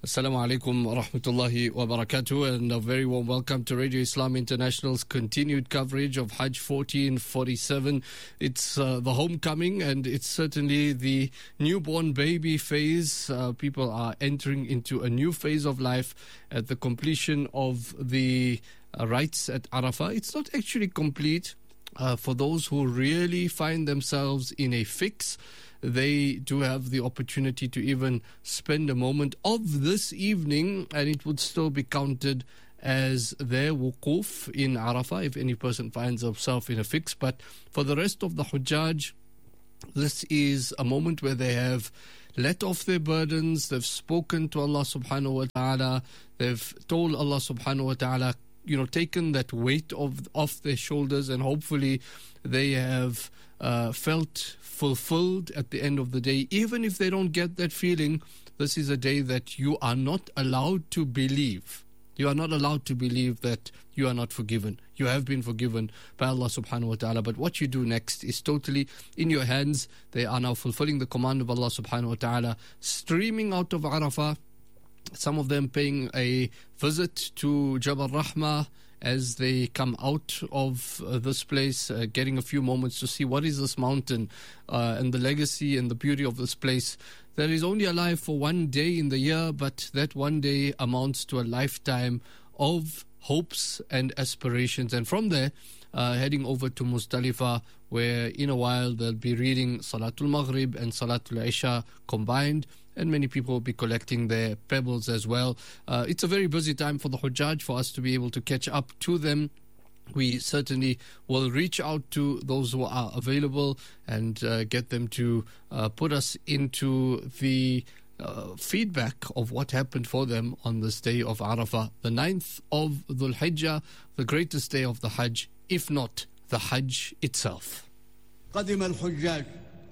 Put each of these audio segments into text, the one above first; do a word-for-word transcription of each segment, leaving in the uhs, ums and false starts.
Assalamu alaikum wa rahmatullahi wa barakatuh, and a very warm welcome to Radio Islam International's continued coverage of Hajj fourteen forty-seven. It's uh, the homecoming, and it's certainly the newborn baby phase. Uh, people are entering into a new phase of life at the completion of the uh, rites at Arafah. It's not actually complete uh, for those who really find themselves in a fix. They do have the opportunity to even spend a moment of this evening, and it would still be counted as their wuquf in Arafah if any person finds himself in a fix. But for the rest of the Hujjaj, this is a moment where they have let off their burdens, they've spoken to Allah subhanahu wa ta'ala, they've told Allah subhanahu wa ta'ala, you know, taken that weight of, off their shoulders, and hopefully they have uh, felt fulfilled at the end of the day. Even if they don't get that feeling, this is a day that you are not allowed to believe. You are not allowed to believe that you are not forgiven. You have been forgiven by Allah subhanahu wa ta'ala. But what you do next is totally in your hands. They are now fulfilling the command of Allah subhanahu wa ta'ala, streaming out of Arafah. Some of them paying a visit to Jabal Rahmah as they come out of uh, this place, uh, getting a few moments to see what is this mountain uh, and the legacy and the beauty of this place that is only alive for one day in the year, but that one day amounts to a lifetime of hopes and aspirations. And from there, uh, heading over to Muzdalifah, where in a while they'll be reading Salatul Maghrib and Salatul Isha combined, and many people will be collecting their pebbles as well. Uh, it's a very busy time for the Hujjaj. For us to be able to catch up to them, we certainly will reach out to those who are available and uh, get them to uh, put us into the uh, feedback of what happened for them on this day of Arafah, the ninth of Dhul Hijjah, the greatest day of the Hajj, if not the Hajj itself. قدم الحجاج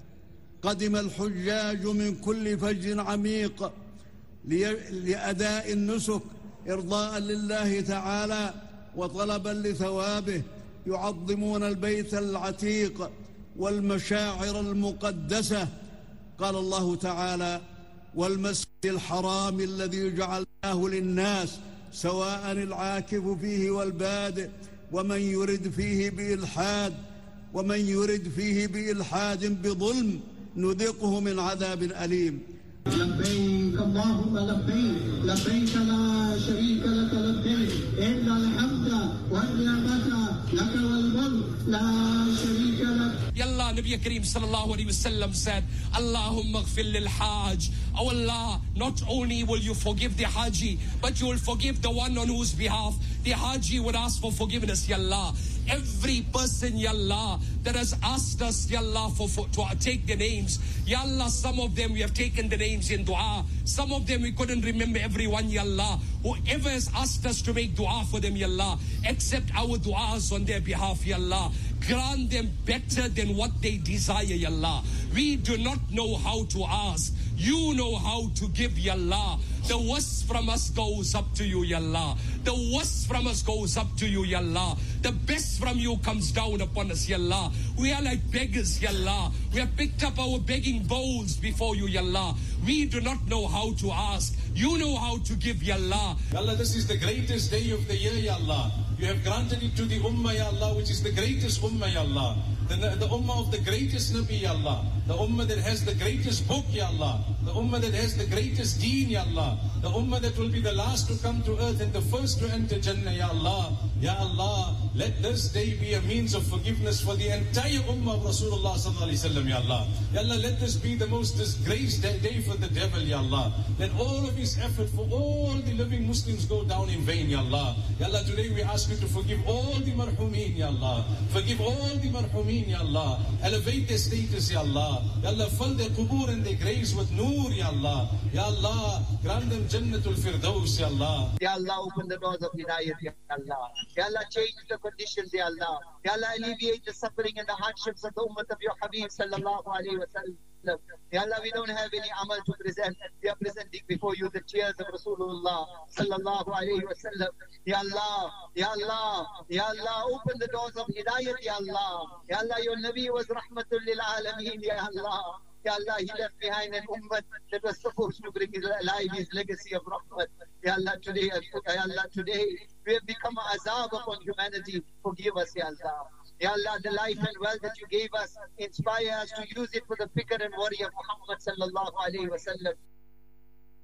قدم الحجاج من كل فج عميق لأداء النسك إرضاء لله تعالى وطلبا لثوابه يعظمون البيت العتيق والمشاعر المقدسة. قال الله تعالى: والمسجد الحرام الذي جعلناه للناس سواء العاكف فيه والبادئ ومن يرد فيه بإلحاد ومن يرد فيه بإلحاد بظلم نذقه من عذاب أليم. لبيك اللهم لبيك لبيك لا شريك لك لبيك إن الحمد والنعمة لك والملك لا شريك لك. Yallah, Nabi Kareem sallallahu alayhi wasallam said, Allahumma ghfir lil hajj. Oh Allah, not only will you forgive the haji, but you will forgive the one on whose behalf the haji would ask for forgiveness, Yallah. Every person, Yallah, that has asked us, Yallah, for, for to take the names, Yallah, some of them we have taken the names in dua, some of them we couldn't remember everyone, Yallah. Whoever has asked us to make dua for them, Yallah, accept our duas on their behalf, Yallah. Grant them better than what they desire, Yallah. We do not know how to ask. You know how to give, Yallah. The worst from us goes up to you, Yallah. The worst from us goes up to you, Yallah. The best from you comes down upon us, Yallah. We are like beggars, Yallah. We have picked up our begging bowls before you, Yallah. We do not know how to ask. You know how to give, Yallah. Yallah, this is the greatest day of the year, Yallah. You have granted it to the Ummah, Yallah, which is the greatest Ummah, Yallah. The, the Ummah of the greatest Nabi, Yallah. The Ummah that has the greatest book, Yallah. The Ummah that has the greatest deen, Yallah. The Ummah that will be the last to come to earth and the first to enter Jannah, Ya Allah. Ya Allah, let this day be a means of forgiveness for the entire Ummah of Rasulullah sallallahu alaihi wasallam, Ya Allah. Ya Allah, let this be the most disgraced day for the devil, Ya Allah. Let all of his effort for all the living Muslims go down in vain, Ya Allah. Ya Allah, today we ask you to forgive all the marhumin, Ya Allah. Forgive all the marhumin, Ya Allah. Elevate their status, Ya Allah. Ya Allah, fill their qubur and their graves with noor, Ya Allah. Ya Allah, grant them Jannatul Firdaus, Ya Allah. Ya Allah, open the doors of hidayat, Ya Allah. Ya Allah, change the conditions, Ya Allah. Ya Allah, alleviate the suffering and the hardships of the ummah of your Habib sallallahu alayhi wa sallam. Ya Allah, we don't have any amal to present. We are presenting before you the tears of Rasulullah sallallahu alayhi wa sallam. Ya Allah, Ya Allah, Ya Allah, open the doors of hidayat, Ya Allah. Ya Allah, your Nabi was rahmatul lil alameen, Ya Allah. Ya Allah, he left behind an ummah that was supposed to bring alive his legacy of rahmat. Ya Allah, today, Ya Allah, today we have become a azab upon humanity. Forgive us, Ya Allah. Ya Allah, the life and wealth that you gave us, inspire us to use it for the fikr and worry of Muhammad sallallahu alayhi wa sallam.